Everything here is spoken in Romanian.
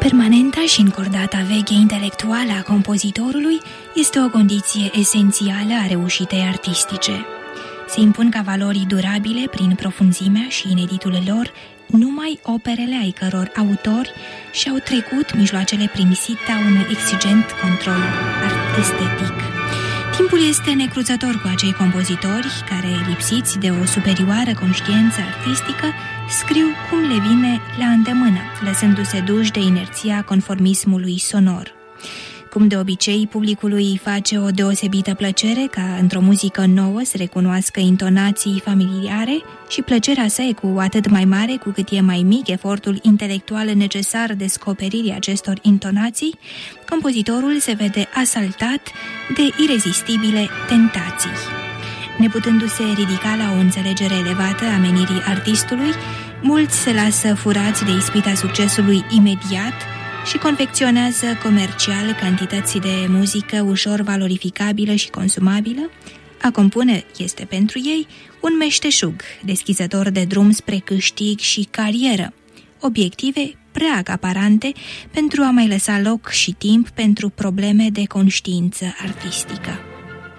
Permanenta și încordata veche intelectuală a compozitorului este o condiție esențială a reușitei artistice. Se impun ca valori durabile prin profunzimea și ineditul lor numai operele ai căror autori și-au trecut mijloacele prin sita unui exigent control estetic. Timpul este necruțător cu acei compozitori care, lipsiți de o superioară conștiință artistică, scriu cum le vine la îndemână, lăsându-se duși de inerția conformismului sonor. Cum de obicei, publicului face o deosebită plăcere ca într-o muzică nouă să recunoască intonații familiare și plăcerea sa e cu atât mai mare cu cât e mai mic efortul intelectual necesar descoperirii acestor intonații, compozitorul se vede asaltat de irezistibile tentații. Neputându-se ridica la o înțelegere elevată a menirii artistului, mulți se lasă furați de ispita succesului imediat și confecționează comercial cantități de muzică ușor valorificabilă și consumabilă. A compune este pentru ei un meșteșug, deschizător de drum spre câștig și carieră, obiective prea acaparante pentru a mai lăsa loc și timp pentru probleme de conștiință artistică.